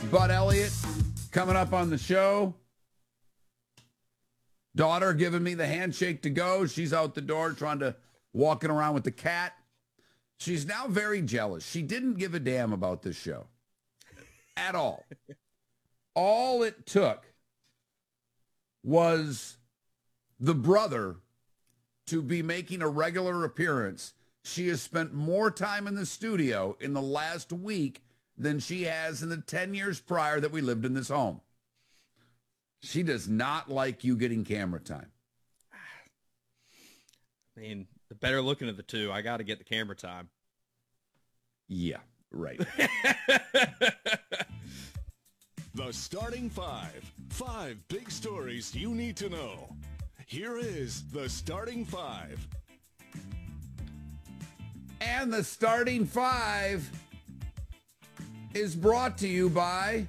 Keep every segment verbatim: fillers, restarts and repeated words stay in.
Bud Elliott coming up on the show. Daughter giving me the handshake to go. She's out the door trying to walking around with the cat. She's now very jealous. She didn't give a damn about this show at all. All it took was the brother to be making a regular appearance. She has spent more time in the studio in the last week than she has in the ten years prior that we lived in this home. She does not like you getting camera time. I mean, the better looking of the two, I got to get the camera time. Yeah, right. The Starting Five. Five big stories you need to know. Here is the Starting Five. And the Starting Five is brought to you by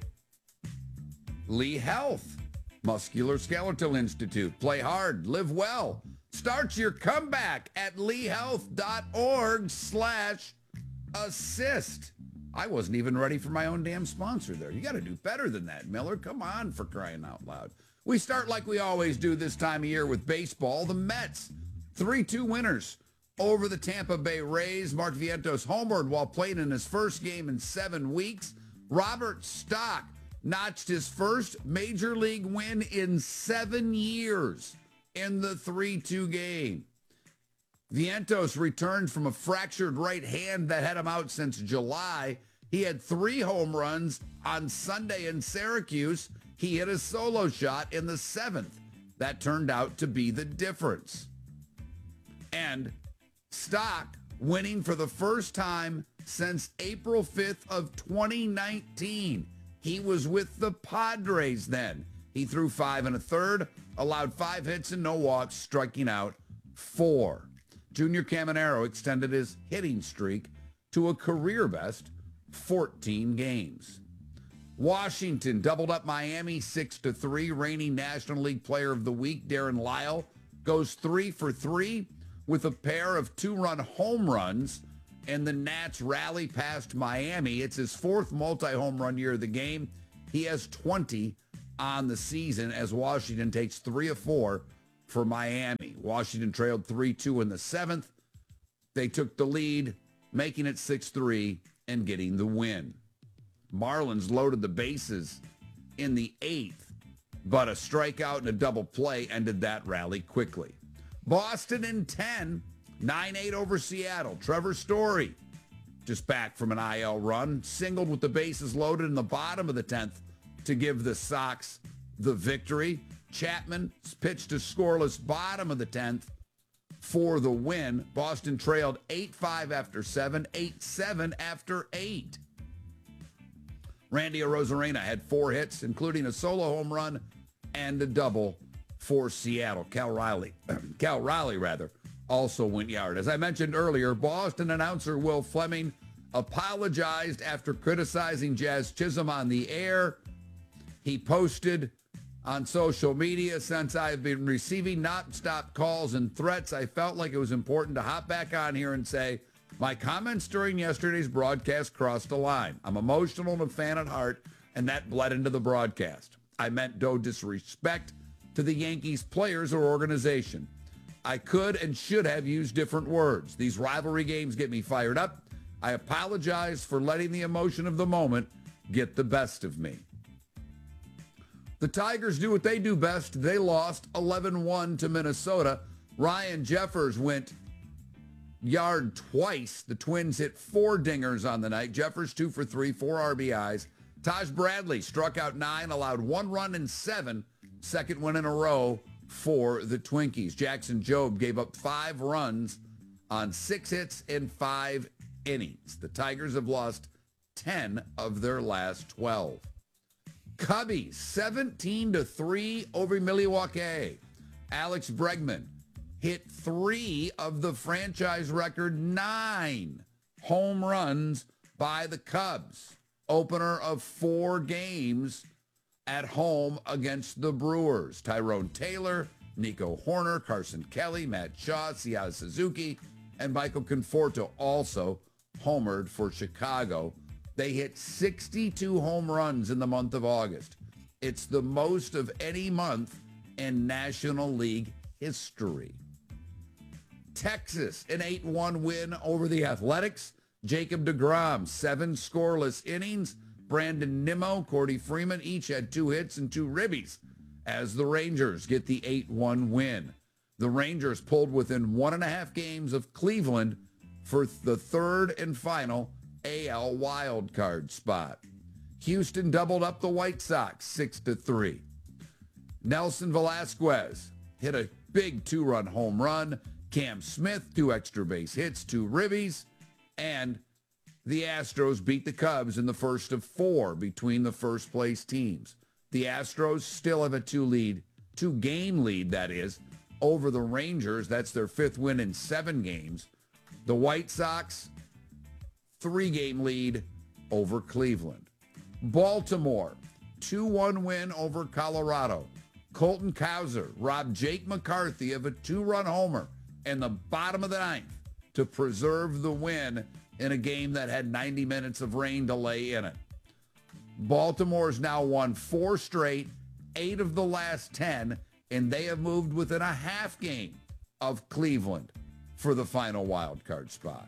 Lee Health, Musculoskeletal Institute. Play hard, live well. Start your comeback at leehealth.org slash assist. I wasn't even ready for my own damn sponsor there. You got to do better than that, Miller. Come on, for crying out loud. We start like we always do this time of year with baseball. The Mets, three two winners over the Tampa Bay Rays. Mark Vientos homered while playing in his first game in seven weeks. Robert Stock notched his first major league win in seven years in the three two game. Vientos returned from a fractured right hand that had him out since July. He had three home runs on Sunday in Syracuse. He hit a solo shot in the seventh. That turned out to be the difference. And Stock winning for the first time since April fifth of twenty nineteen. He was with the Padres then. He threw five and a third, allowed five hits and no walks, striking out four. Junior Caminero extended his hitting streak to a career best fourteen games. Washington doubled up Miami six to three. Reigning National League Player of the Week, Darren Lyle, goes three for three with a pair of two-run home runs, and the Nats rally past Miami. It's his fourth multi-home run year of the game. He has twenty on the season as Washington takes three of four for Miami. Washington trailed three two in the seventh. They took the lead, making it six three and getting the win. Marlins loaded the bases in the eighth, but a strikeout and a double play ended that rally quickly. Boston in ten, nine eight over Seattle. Trevor Story, just back from an I L run, singled with the bases loaded in the bottom of the tenth to give the Sox the victory. Chapman pitched a scoreless bottom of the tenth for the win. Boston trailed eight five after seven, eight seven after eight. Randy Arozarena had four hits, including a solo home run and a double for Seattle. Cal Riley, Cal Riley rather, also went yard. As I mentioned earlier, Boston announcer Will Fleming apologized after criticizing Jazz Chisholm on the air. He posted on social media, "Since I've been receiving nonstop calls and threats, I felt like it was important to hop back on here and say, my comments during yesterday's broadcast crossed a line. I'm emotional and a fan at heart, and that bled into the broadcast. I meant no disrespect to the Yankees players or organization. I could and should have used different words. These rivalry games get me fired up. I apologize for letting the emotion of the moment get the best of me." The Tigers do what they do best. They lost eleven one to Minnesota. Ryan Jeffers went yard twice. The Twins hit four dingers on the night. Jeffers two for three, four R B Is. Taj Bradley struck out nine, allowed one run in seven. Second win in a row for the Twinkies. Jackson Jobe gave up five runs on six hits in five innings. The Tigers have lost ten of their last twelve. Cubbies seventeen to three over Milwaukee. Alex Bregman hit three of the franchise record nine home runs by the Cubs. Opener of four games at home against the Brewers. Tyrone Taylor, Nico Horner, Carson Kelly, Matt Shaw, Seiya Suzuki, and Michael Conforto also homered for Chicago. They They hit sixty-two home runs in the month of August. It's the most of any month in National League history. Texas, an eight one win over the Athletics. Jacob deGrom, seven scoreless innings. Brandon Nimmo, Cordy Freeman each had two hits and two ribbies as the Rangers get the eight one win. The Rangers pulled within one and a half games of Cleveland for the third and final A L wild card spot. Houston doubled up the White Sox six to three. Nelson Velasquez hit a big two-run home run. Cam Smith, two extra base hits, two ribbies, and the Astros beat the Cubs in the first of four between the first place teams. The Astros still have a two lead, two game lead, that is, over the Rangers. That's their fifth win in seven games. The White Sox, three game lead over Cleveland. Baltimore, two one win over Colorado. Colton Cowser robbed Jake McCarthy of a two-run homer in the bottom of the ninth to preserve the win in a game that had ninety minutes of rain delay in it. Baltimore's now won four straight, eight of the last ten, and they have moved within a half game of Cleveland for the final wild card spot.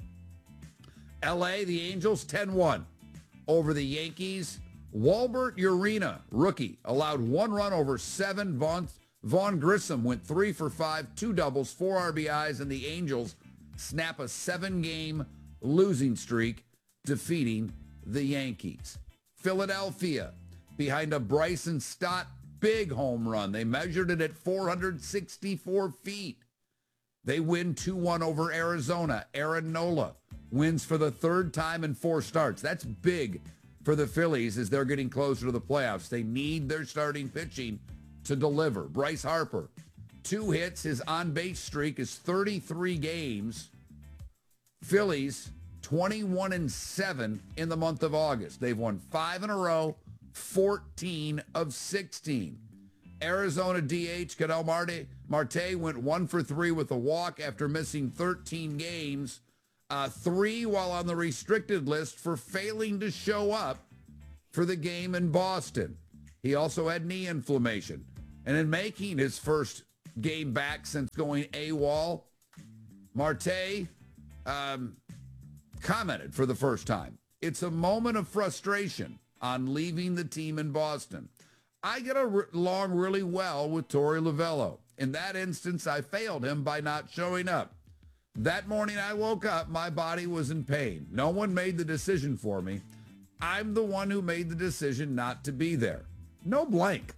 L A, the Angels, ten one over the Yankees. Walbert Urena, rookie, allowed one run over seven. Vaughn, Vaughn Grissom went three for five, two doubles, four R B Is, and the Angels snap a seven-game losing streak, defeating the Yankees. Philadelphia, behind a Bryson Stott big home run. They measured it at four hundred sixty-four feet. They win two one over Arizona. Aaron Nola wins for the third time in four starts. That's big for the Phillies as they're getting closer to the playoffs. They need their starting pitching to deliver. Bryce Harper, two hits. His on-base streak is thirty-three games. Phillies, twenty-one and seven in the month of August. They've won five in a row, fourteen of sixteen. Arizona D H Cadel Marte, Marte went one for three with a walk after missing thirteen games. Uh, three while on the restricted list for failing to show up for the game in Boston. He also had knee inflammation. And in making his first game back since going AWOL, Marte um, commented for the first time, "It's a moment of frustration on leaving the team in Boston. I get along really well with Torey Lovullo. In that instance, I failed him by not showing up. That morning I woke up, my body was in pain. No one made the decision for me. I'm the one who made the decision not to be there." No blank.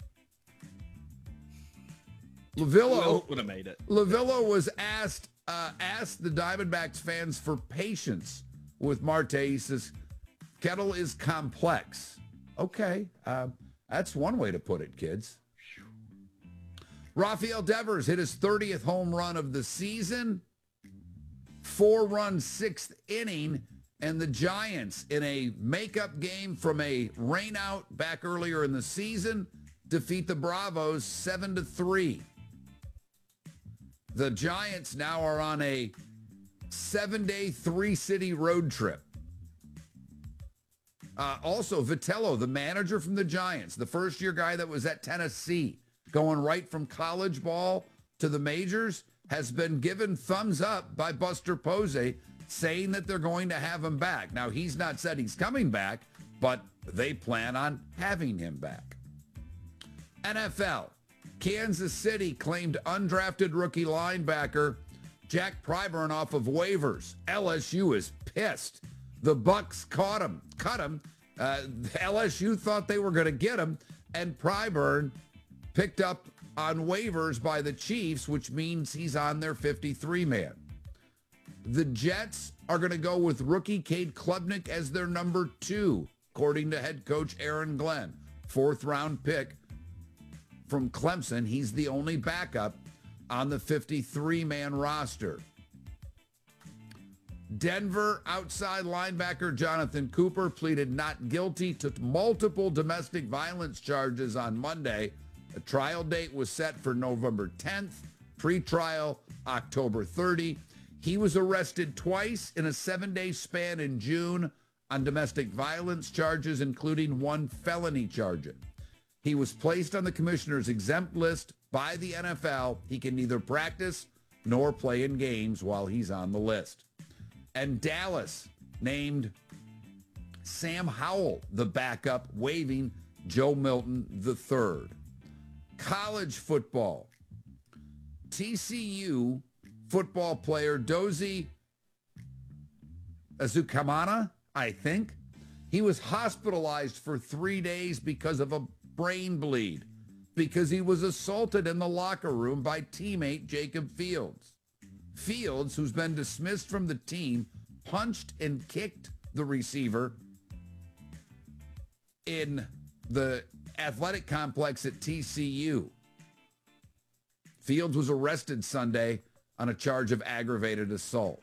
Lovullo would have made it. Lovullo was asked uh, asked the Diamondbacks fans for patience with Marte. He says, "Kettle is complex." Okay, uh, that's one way to put it, kids. Rafael Devers hit his thirtieth home run of the season. Four-run sixth inning, and the Giants, in a makeup game from a rainout back earlier in the season, defeat the Bravos seven to three. The Giants now are on a seven-day, three-city road trip. Uh, also, Vitello, the manager from the Giants, the first-year guy that was at Tennessee, going right from college ball to the majors, has been given thumbs up by Buster Posey, saying that they're going to have him back. Now, he's not said he's coming back, but they plan on having him back. N F L, Kansas City claimed undrafted rookie linebacker Jack Pryburn off of waivers. L S U is pissed. The Bucks caught him, cut him. Uh, L S U thought they were going to get him, and Pryburn picked up on waivers by the Chiefs, which means he's on their fifty-three man. The Jets are going to go with rookie Cade Klubnik as their number two, according to head coach Aaron Glenn. Fourth round pick from Clemson. He's the only backup on the fifty-three man roster. Denver outside linebacker Jonathan Cooper pleaded not guilty to multiple domestic violence charges on Monday. A trial date was set for November tenth, pre-trial October thirtieth. He was arrested twice in a seven-day span in June on domestic violence charges, including one felony charge. He was placed on the commissioner's exempt list by the N F L. He can neither practice nor play in games while he's on the list. And Dallas named Sam Howell the backup, waiving Joe Milton the third. College football. T C U football player Dozie Azukamana, I think. He was hospitalized for three days because of a brain bleed, because he was assaulted in the locker room by teammate Jacob Fields. Fields, who's been dismissed from the team, punched and kicked the receiver in the athletic complex at T C U. Fields was arrested Sunday on a charge of aggravated assault.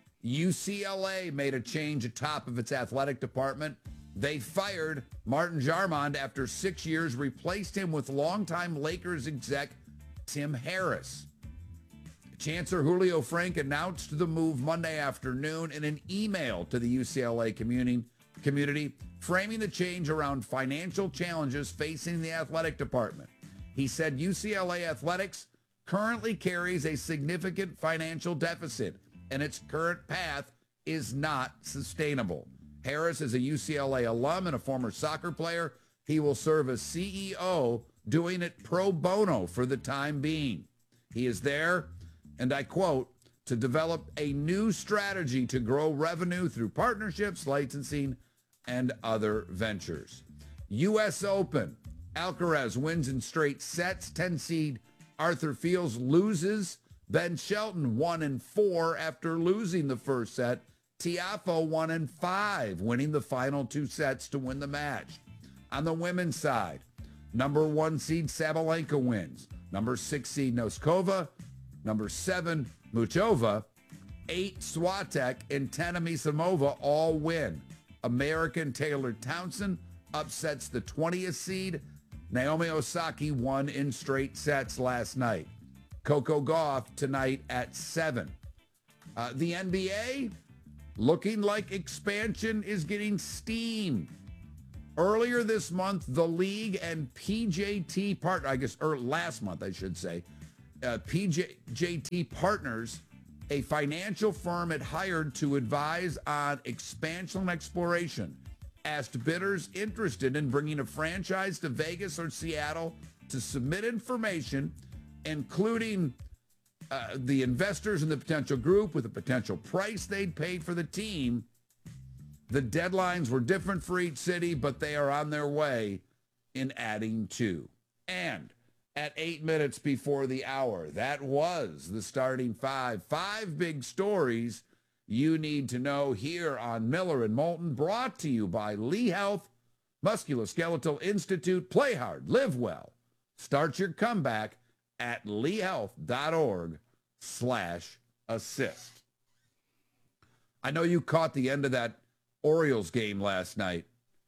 U C L A made a change atop of its athletic department. They fired Martin Jarmond after six years, replaced him with longtime Lakers exec Tim Harris. Chancellor Julio Frank announced the move Monday afternoon in an email to the U C L A community, community, framing the change around financial challenges facing the athletic department. He said U C L A athletics currently carries a significant financial deficit, and its current path is not sustainable. Harris is a U C L A alum and a former soccer player. He will serve as C E O, doing it pro bono for the time being. He is there, and I quote, to develop a new strategy to grow revenue through partnerships, licensing, and other ventures. U S Open. Alcaraz wins in straight sets. ten seed Arthur Fields loses. Ben Shelton one and four after losing the first set. Tiafoe one and five, winning the final two sets to win the match. On the women's side, number one seed Sabalenka wins. Number six seed Noskova. Number seven Muchova. Eight Swiatek and ten Amisamova all win. American Taylor Townsend upsets the twentieth seed. Naomi Osaka won in straight sets last night. Coco Gauff tonight at seven. Uh, the N B A, looking like expansion is getting steam. Earlier this month, the league and P J T partner, I guess, or last month, I should say, uh, P J T Partners, a financial firm it hired to advise on expansion and exploration, asked bidders interested in bringing a franchise to Vegas or Seattle to submit information, including uh, the investors in the potential group with a potential price they'd paid for the team. The deadlines were different for each city, but they are on their way in adding two. And at eight minutes before the hour, that was the starting five. Five big stories you need to know here on Miller and Moulton, brought to you by Lee Health, Musculoskeletal Institute. Play hard, live well. Start your comeback at leehealth.org slash assist. I know you caught the end of that Orioles game last night.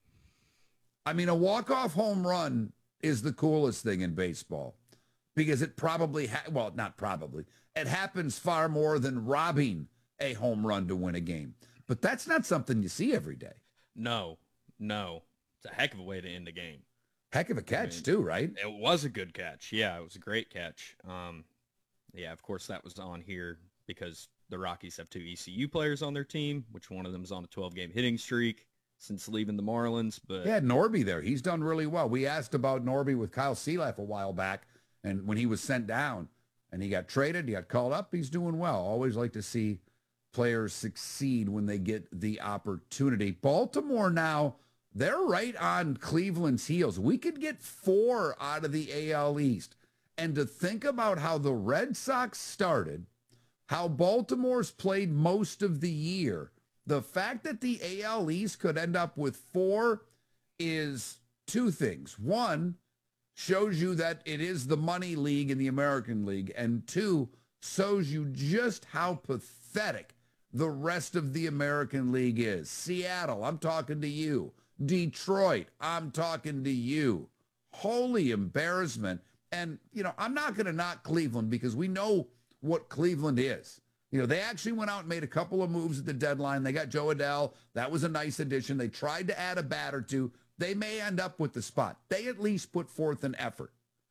I mean, a walk-off home run is the coolest thing in baseball because it probably, ha- well, not probably, it happens far more than robbing a home run to win a game. But that's not something you see every day. No, no. It's a heck of a way to end a game. Heck of a catch, I mean, too, right? It was a good catch. Yeah, it was a great catch. Um, yeah, of course, that was on here because the Rockies have two E C U players on their team, which one of them is on a twelve-game hitting streak since leaving the Marlins. But yeah, Norby there. He's done really well. We asked about Norby with Kyle Sealaff a while back, and when he was sent down and he got traded, he got called up, he's doing well. Always like to see players succeed when they get the opportunity. Baltimore now, they're right on Cleveland's heels. We could get four out of the A L East. And to think about how the Red Sox started, how Baltimore's played most of the year, the fact that the A L East could end up with four is two things. One, shows you that it is the money league in the American League. And two, shows you just how pathetic the rest of the American League is. Seattle, I'm talking to you. Detroit, I'm talking to you. Holy embarrassment. And, you know, I'm not going to knock Cleveland because we know what Cleveland is. You know, they actually went out and made a couple of moves at the deadline. They got Joe Adell. That was a nice addition. They tried to add a bat or two. They may end up with the spot. They at least put forth an effort.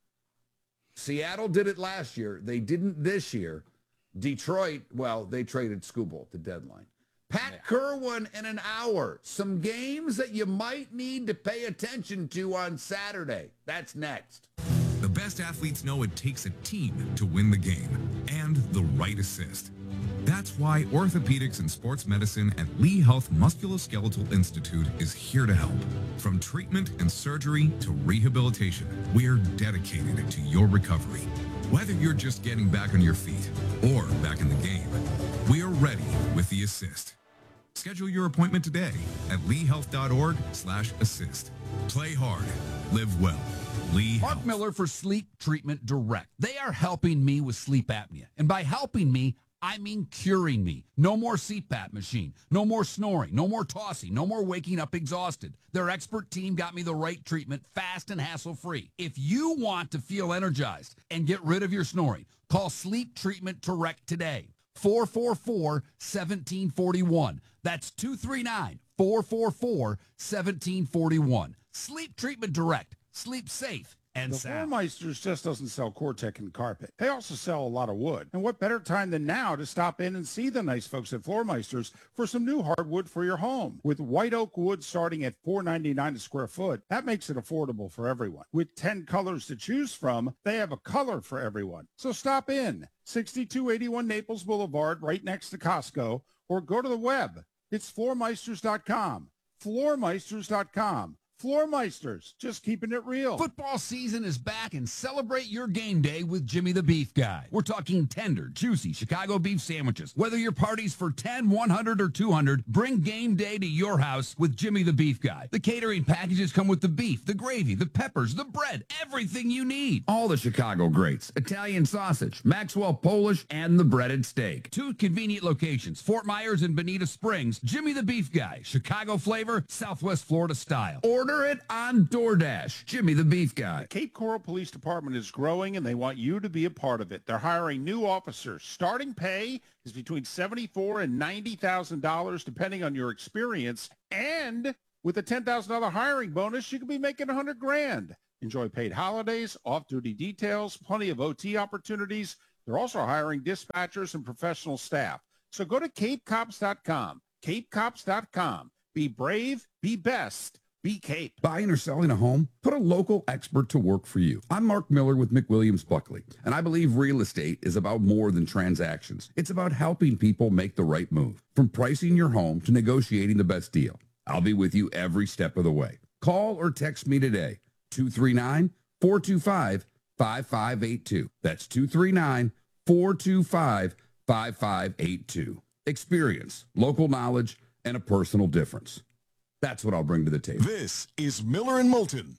Seattle did it last year. They didn't this year. Detroit, well, they traded Skubal at the deadline. Pat yeah. Kerwin in an hour. Some games that you might need to pay attention to on Saturday. That's next. The best athletes know it takes a team to win the game and the right assist. That's why Orthopedics and Sports Medicine at Lee Health Musculoskeletal Institute is here to help. From treatment and surgery to rehabilitation, we're dedicated to your recovery. Whether you're just getting back on your feet or back in the game, we are ready with the assist. Schedule your appointment today at leehealth.org slash assist. Play hard. Live well. Lee Mark Health. Miller for Sleep Treatment Direct. They are helping me with sleep apnea. And by helping me, I mean curing me. No more C PAP machine. No more snoring. No more tossing. No more waking up exhausted. Their expert team got me the right treatment, fast and hassle-free. If you want to feel energized and get rid of your snoring, call Sleep Treatment Direct today. four four four, one seven four one. That's two three nine, four four four, one seven four one. Sleep Treatment Direct. Sleep safe and the sound. Floormeisters just doesn't sell Cortec and carpet. They also sell a lot of wood. And what better time than now to stop in and see the nice folks at Floormeisters for some new hardwood for your home. With white oak wood starting at four ninety-nine a square foot, that makes it affordable for everyone. With ten colors to choose from, they have a color for everyone. So stop in. sixty-two eighty-one Naples Boulevard, right next to Costco, or go to the web. It's floormeisters dot com. floormeisters dot com. Floormeisters, just keeping it real. Football season is back, and celebrate your game day with Jimmy the Beef Guy. We're talking tender, juicy Chicago beef sandwiches. Whether your party's for ten, one hundred, or two hundred, bring game day to your house with Jimmy the Beef Guy. The catering packages come with the beef, the gravy, the peppers, the bread, everything you need. All the Chicago greats, Italian sausage, Maxwell Polish, and the breaded steak. Two convenient locations, Fort Myers and Bonita Springs. Jimmy the Beef Guy, Chicago flavor, Southwest Florida style. Order it on DoorDash. Jimmy the Beef Guy. Cape Coral Police Department is growing, and they want you to be a part of it. They're hiring new officers. Starting pay is between seventy-four thousand dollars and ninety thousand dollars, depending on your experience. And with a ten thousand dollars hiring bonus, you could be making one hundred grand. Enjoy paid holidays, off-duty details, plenty of O T opportunities. They're also hiring dispatchers and professional staff. So go to cape cops dot com. cape cops dot com. Be brave, be best. Be Cape. Buying or selling a home? Put a local expert to work for you. I'm Mark Miller with McWilliams Buckley, and I believe real estate is about more than transactions. It's about helping people make the right move, from pricing your home to negotiating the best deal. I'll be with you every step of the way. Call or text me today, two three nine, four two five, five five eight two. That's two three nine, four two five, five five eight two. Experience, local knowledge, and a personal difference. That's what I'll bring to the table. This is Miller and Moulton.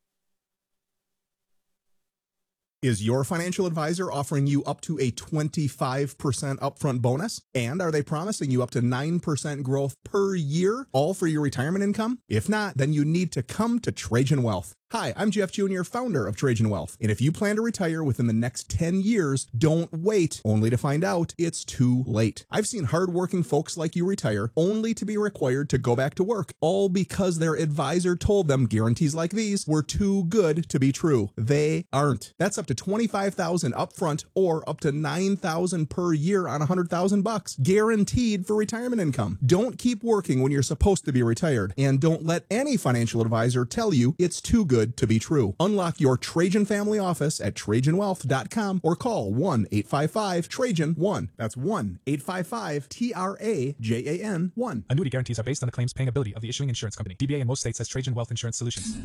Is your financial advisor offering you up to a twenty-five percent upfront bonus? And are they promising you up to nine percent growth per year, all for your retirement income? If not, then you need to come to Trajan Wealth. Hi, I'm Jeff Junior, founder of Trajan Wealth. And if you plan to retire within the next ten years, don't wait only to find out it's too late. I've seen hardworking folks like you retire only to be required to go back to work, all because their advisor told them guarantees like these were too good to be true. They aren't. That's up to twenty-five thousand dollars upfront or up to nine thousand dollars per year on one hundred thousand bucks, guaranteed for retirement income. Don't keep working when you're supposed to be retired, and don't let any financial advisor tell you it's too good to be true. Unlock your Trajan family office at trajan wealth dot com or call one eight five five Trajan one. That's one eight five five T R A J A N one. Annuity guarantees are based on the claims paying ability of the issuing insurance company. D B A in most states has Trajan Wealth Insurance Solutions.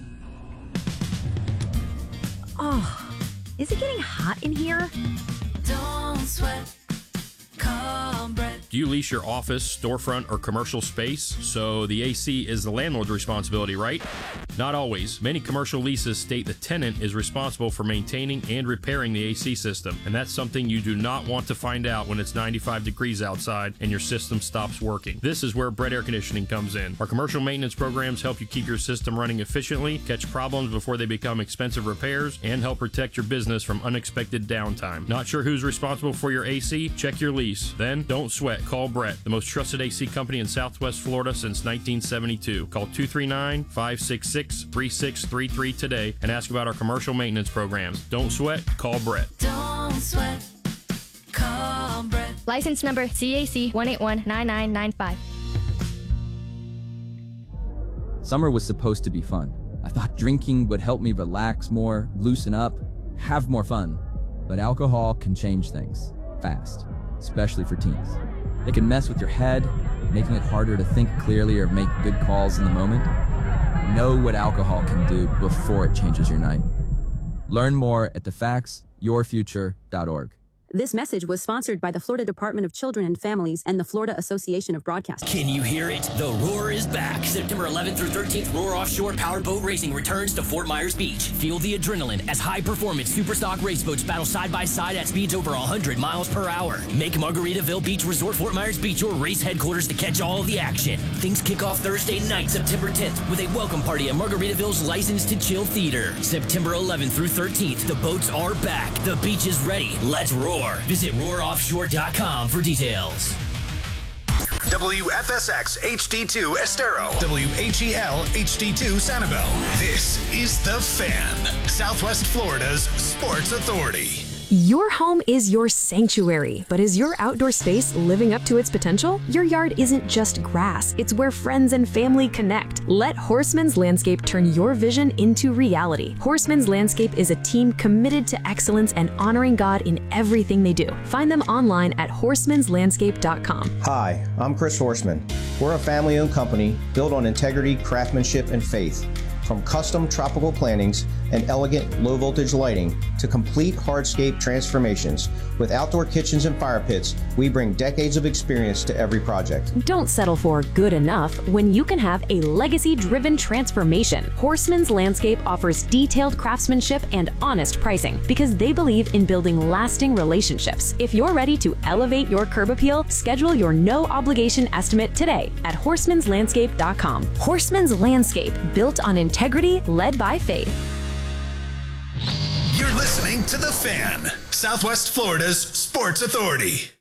Oh, is it getting hot in here? Don't sweat. Come, Brett. Do you lease your office, storefront, or commercial space? So the A C is the landlord's responsibility, right? Not always. Many commercial leases state the tenant is responsible for maintaining and repairing the A C system, and that's something you do not want to find out when it's ninety-five degrees outside and your system stops working. This is where Brett Air Conditioning comes in. Our commercial maintenance programs help you keep your system running efficiently, catch problems before they become expensive repairs, and help protect your business from unexpected downtime. Not sure who's responsible for your A C? Check your lease. Then, don't sweat. Call Brett, the most trusted A C company in Southwest Florida since nineteen seventy-two. Call two three nine, five six six, three six three three today and ask about our commercial maintenance programs. Don't sweat. Call Brett. Don't sweat. Call Brett. License number C A C one eight one nine nine nine five. Summer was supposed to be fun. I thought drinking would help me relax more, loosen up, have more fun. But alcohol can change things fast, especially for teens. It can mess with your head, making it harder to think clearly or make good calls in the moment. Know what alcohol can do before it changes your night. Learn more at the facts your future dot org. This message was sponsored by the Florida Department of Children and Families and the Florida Association of Broadcasters. Can you hear it? The Roar is back. September eleventh through thirteenth, Roar Offshore Powerboat Racing returns to Fort Myers Beach. Feel the adrenaline as high-performance superstock race boats battle side-by-side at speeds over one hundred miles per hour. Make Margaritaville Beach Resort Fort Myers Beach your race headquarters to catch all of the action. Things kick off Thursday night, September tenth, with a welcome party at Margaritaville's License to Chill Theater. September eleventh through thirteenth, the boats are back. The beach is ready. Let's roar. Visit roar offshore dot com for details. W F S X H D two Estero. W H E L H D two Sanibel. This is The Fan, Southwest Florida's sports authority. Your home is your sanctuary, but is your outdoor space living up to its potential? Your yard isn't just grass, it's where friends and family connect. Let Horseman's Landscape turn your vision into reality. Horseman's Landscape is a team committed to excellence and honoring God in everything they do. Find them online at horsemans landscape dot com. Hi, I'm Chris Horseman. We're a family-owned company built on integrity, craftsmanship, and faith. From custom tropical plantings and elegant low-voltage lighting to complete hardscape transformations, with outdoor kitchens and fire pits, we bring decades of experience to every project. Don't settle for good enough when you can have a legacy-driven transformation. Horseman's Landscape offers detailed craftsmanship and honest pricing because they believe in building lasting relationships. If you're ready to elevate your curb appeal, schedule your no-obligation estimate today at horsemans landscape dot com. Horseman's Landscape, built on integrity, led by faith. You're listening to The Fan, Southwest Florida's sports authority.